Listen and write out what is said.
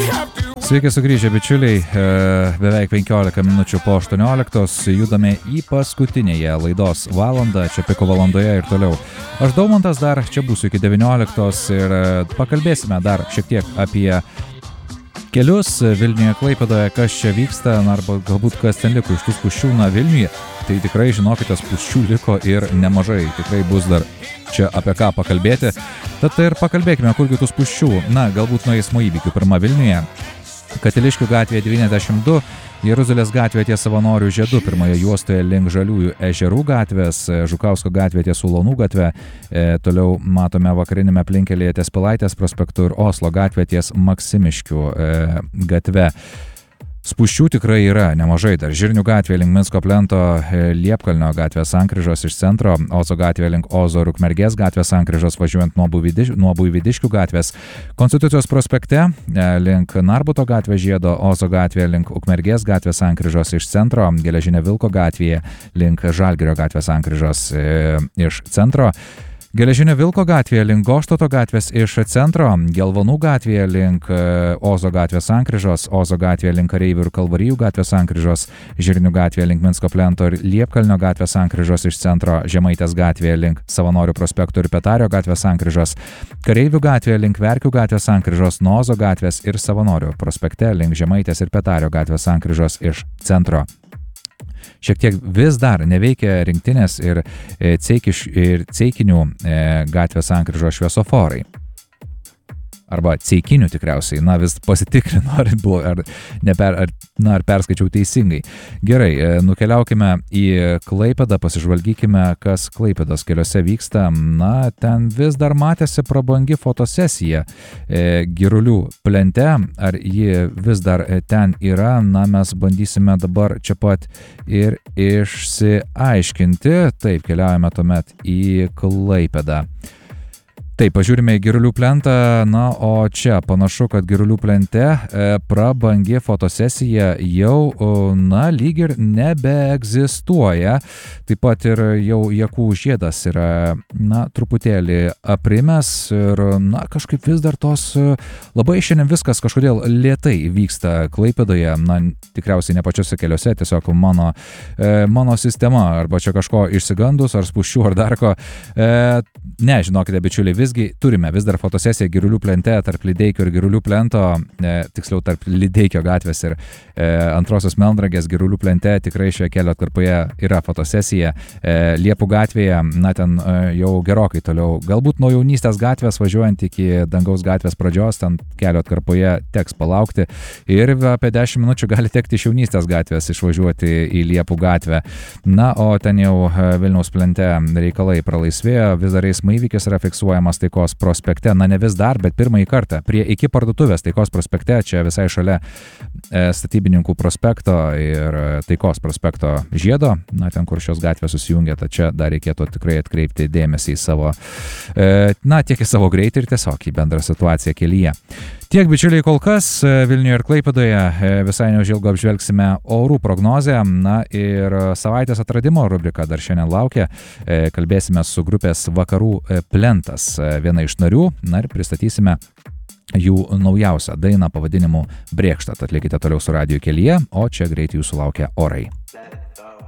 Sveiki sugrįžę, bičiuliai, beveik 15 minučių po 18, judame į paskutinėje laidos valandą, čia Piko valandoje ir toliau. Aš Daumantas dar čia būsiu iki 19 ir pakalbėsime dar šiek tiek apie kelius Vilniuje, Klaipėdoje, kas čia vyksta, arba galbūt kas ten liko iš tų spūsčių, Vilniuje. Tai tikrai žinokite, spūsčių liko ir nemažai, tikrai bus dar čia apie ką pakalbėti. Tad ir pakalbėkime, kurgi tų spūsčių, galbūt nuo eismo įvykių. Pirma Vilniuje. Katiliškių gatvėje 92, Jeruzalės gatvėje ties Savanorių žiedu, pirmoje juostoje link Žaliųjų ežerų gatvės, Žukausko gatvėje ties Ulonų gatve, toliau matome vakarinėme aplinkelėje ties Pilaitės prospektu ir Oslo gatvėje ties Maksimiškių gatve. Spūsčių tikrai yra nemažai, dar Žirnių gatvėje link Minsko plento, Liepkalnio gatvės sankryžos iš centro, Ozo gatvėje link Ozo ir Ukmergės gatvės sankryžos važiuojant nuo Buivydiškių gatvės, Konstitucijos prospekte link Narbuto gatvės žiedo, Ozo gatvėje link Ukmergės gatvės sankryžos iš centro, Geležinio Vilko gatvėje link Žalgirio gatvės sankryžos iš centro, Geležinio Vilko gatvėje link Goštoto gatvės iš centro, Gelvonų gatvėje link Ozo gatvės sankryžos, Ozo gatvėje link Kareivių ir Kalvarijų gatvės sankryžos, Žirnių gatvėje link Minsko plento ir Liepkalnio gatvės sankryžos iš centro, Žemaitės gatvėje link Savanorių prospektų ir Petario gatvės sankryžos, Kareivių gatvėje link Verkių gatvės sankryžos, nuo Ozo gatvės ir Savanorių prospekte link Žemaitės ir Petario gatvės sankryžos iš centro. Šiek tiek vis dar neveikia Rinktinės ir Ceikinių gatvės sankryžos šviesoforai. Arba Ceikinių tikriausiai, vis pasitikrinu, ar perskaičiau teisingai. Gerai, nukeliaukime į Klaipėdą, pasižvalgykime, kas Klaipėdos keliuose vyksta. Ten vis dar matėsi prabangi fotosesija Girulių plente, ar ji vis dar ten yra, mes bandysime dabar čia pat ir išsiaiškinti. Taip, keliaujame tuomet į Klaipėdą. Taip, pažiūrime į Girulių plentą, o čia panašu, kad Girulių plente prabangi fotosesija jau, lyg ir nebeegzistuoja. Taip pat ir jau Jakų žiedas yra, truputėlį aprimęs ir, kažkaip vis dar tos labai šiandien viskas kažkodėl lėtai vyksta Klaipėdoje, tikriausiai ne pačiose keliuose, tiesiog mano sistema, arba čia kažko išsigandus, ar spūsčių, ar dar ko. Žinokite, bičiuliai, visgi turime vis dar fotosesiją Girulių plente tarp Lydeikio ir Girulių plento, tiksliau tarp Lydeikio gatvės ir Antrosios Melnragės. Girulių plente tikrai šioje kelio atkarpoje yra fotosesija. Liepų gatvėje, ten jau gerokai toliau. Galbūt nuo Jaunystės gatvės važiuojant iki Dangaus gatvės pradžios, ten kelio atkarpoje teks palaukti ir apie 10 minučių gali tekti iš Jaunystės gatvės išvažiuoti į Liepų gatvę. O ten jau Vilniaus plente reikalai pralaisvėjo, vis dar eismo įvykis yra fiksuojamas Taikos prospekte, ne vis dar, bet pirmąjį kartą prie iki parduotuvės Taikos prospekte, čia visai šalia Statybininkų prospekto ir Taikos prospekto žiedo, ten kur šios gatvės susijungia, tad čia dar reikėtų tikrai atkreipti dėmesį į savo, tiek į savo greitį ir tiesiog į bendrą situaciją kelyje. Tiek, bičiuliai, kol kas Vilniuje ir Klaipėdoje, visai neužilgo apžvelgsime orų prognozę, ir savaitės atradimo rubrika dar šiandien laukia. Kalbėsime su grupės Vakarų plentas, viena iš narių, ir pristatysime jų naujausią dainą pavadinimu Brėkšta. Tad likite toliau su radijo kelyje, o čia greitai jūsų laukia orai.